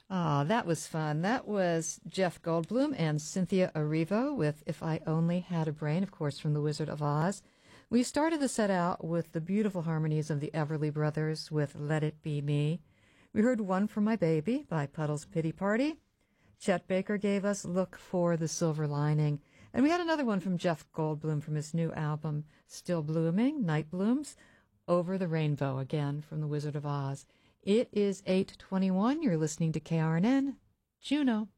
Ah, that was fun. That was Jeff Goldblum and Cynthia Erivo with If I Only Had a Brain, of course, from The Wizard of Oz. We started the set out with the beautiful harmonies of the Everly Brothers with Let It Be Me. We heard One for My Baby by Puddle's Pity Party. Chet Baker gave us Look for the Silver Lining. And we had another one from Jeff Goldblum from his new album, Still Blooming, Night Blooms, Over the Rainbow, again from The Wizard of Oz. It is 8:21. You're listening to KRNN, Juneau.